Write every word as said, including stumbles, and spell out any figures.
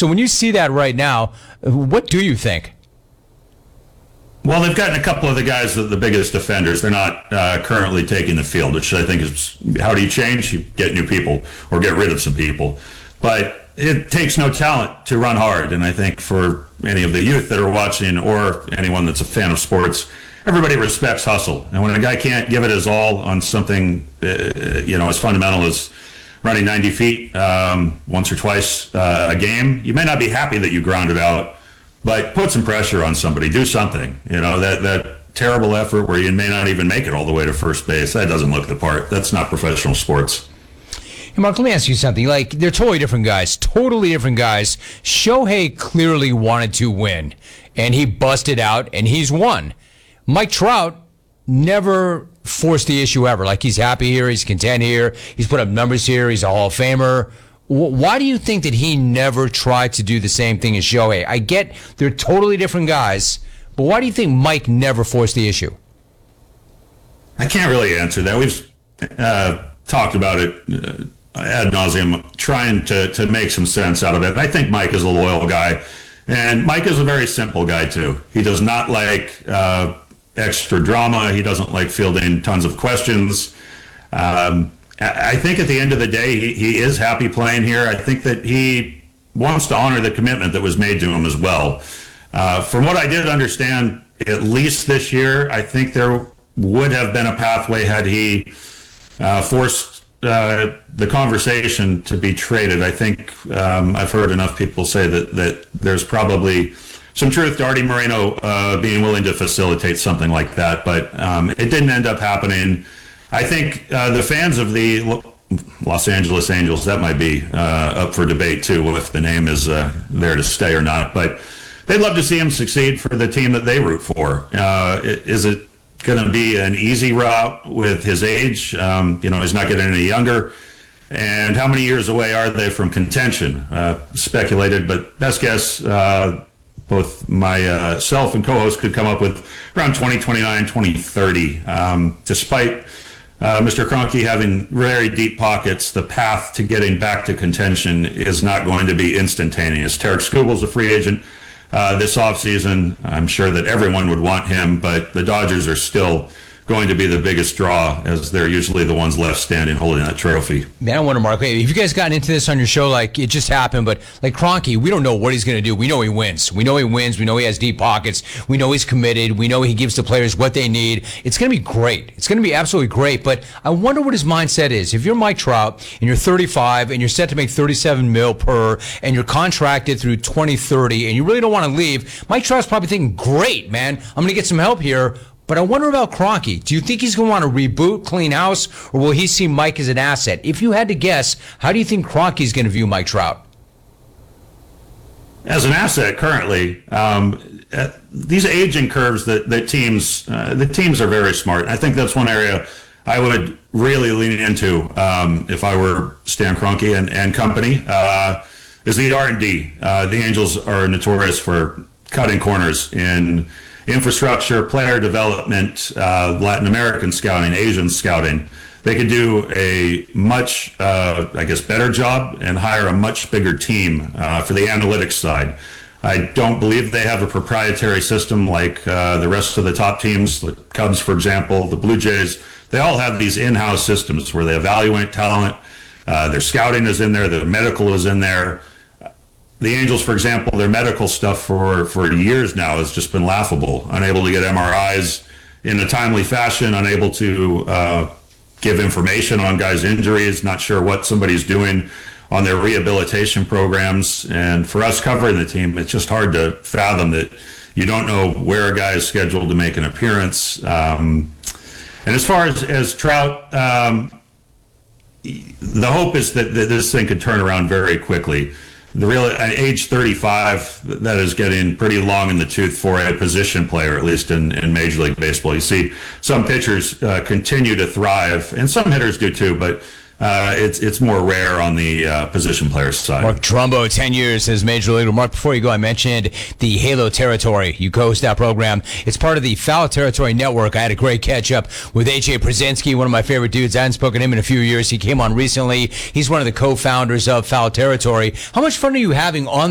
So when you see that right now, what do you think? Well, they've gotten a couple of the guys, the, the biggest offenders. They're not uh, currently taking the field, which I think is, how do you change? You get new people or get rid of some people. But it takes no talent to run hard. And I think for any of the youth that are watching or anyone that's a fan of sports, everybody respects hustle. And when a guy can't give it his all on something, uh, you know, as fundamental as running ninety feet um, once or twice uh, a game, you may not be happy that you ground it out. But put some pressure on somebody. Do something. You know, that, that terrible effort where you may not even make it all the way to first base, that doesn't look the part. That's not professional sports. Hey, Mark, let me ask you something. Like, they're totally different guys. Totally different guys. Shohei clearly wanted to win, and he busted out, and he's won. Mike Trout never forced the issue ever. Like, he's happy here. He's content here. He's put up numbers here. He's a Hall of Famer. Why do you think that he never tried to do the same thing as Shohei? I get they're totally different guys, but why do you think Mike never forced the issue? I can't really answer that. We've uh, talked about it uh, ad nauseum, trying to, to make some sense out of it. I think Mike is a loyal guy, and Mike is a very simple guy, too. He does not like uh, extra drama. He doesn't like fielding tons of questions. Um I think at the end of the day, he, he is happy playing here. I think that he wants to honor the commitment that was made to him as well. Uh, from what I did understand, at least this year, I think there would have been a pathway had he uh, forced uh, the conversation to be traded. I think um, I've heard enough people say that, that there's probably some truth to Artie Moreno uh, being willing to facilitate something like that, but um, it didn't end up happening. I think uh, the fans of the Los Angeles Angels, that might be uh, up for debate, too, if the name is uh, there to stay or not. But they'd love to see him succeed for the team that they root for. Uh, is it going to be an easy route with his age? Um, you know, he's not getting any younger. And how many years away are they from contention? Uh, speculated, but best guess, uh, both myself and co-host could come up with around twenty twenty-nine, twenty thirty. Um, despite Uh, Mister Kroenke having very deep pockets, the path to getting back to contention is not going to be instantaneous. Tarek Skubal's a free agent uh, this offseason. I'm sure that everyone would want him, but the Dodgers are still going to be the biggest draw, as they're usually the ones left standing holding that trophy. Man, I wonder, Mark, have you guys gotten into this on your show? Like, it just happened, but like Kroenke, we don't know what he's going to do. We know he wins. We know he wins. We know he has deep pockets. We know he's committed. We know he gives the players what they need. It's going to be great. It's going to be absolutely great, but I wonder what his mindset is. If you're Mike Trout and you're thirty-five and you're set to make thirty-seven mil per and you're contracted through twenty thirty and you really don't want to leave, Mike Trout's probably thinking, great, man, I'm going to get some help here. But I wonder about Kroenke. Do you think he's going to want to reboot, clean house, or will he see Mike as an asset? If you had to guess, how do you think Kroenke's going to view Mike Trout? As an asset currently, um, uh, these aging curves that, that teams, uh, the teams are very smart. I think that's one area I would really lean into um, if I were Stan Kroenke and, and company, uh, is the R and D. Uh, the Angels are notorious for cutting corners in infrastructure, player development, uh, Latin American scouting, Asian scouting. They could do a much, uh, I guess, better job and hire a much bigger team uh, for the analytics side. I don't believe they have a proprietary system like uh, the rest of the top teams, the Cubs, for example, the Blue Jays. They all have these in-house systems where they evaluate talent. Uh, their scouting is in there. Their medical is in there. The Angels, for example, their medical stuff for, for years now has just been laughable. Unable to get M R Is in a timely fashion, unable to uh, give information on guys' injuries, not sure what somebody's doing on their rehabilitation programs. And for us covering the team, it's just hard to fathom that you don't know where a guy is scheduled to make an appearance. Um, and as far as, as Trout, um, the hope is that, that this thing could turn around very quickly. The real at age thirty-five, that is getting pretty long in the tooth for a position player, at least in, in Major League Baseball. You see some pitchers uh, continue to thrive, and some hitters do too, but uh, it's it's more rare on the uh, position player side. Mark Trumbo, ten years as Major Leaguer. Mark, before you go, I mentioned the Halo Territory. You co-host that program. It's part of the Foul Territory Network. I had a great catch-up with A J Brzezinski, one of my favorite dudes. I hadn't spoken to him in a few years. He came on recently. He's one of the co-founders of Foul Territory. How much fun are you having on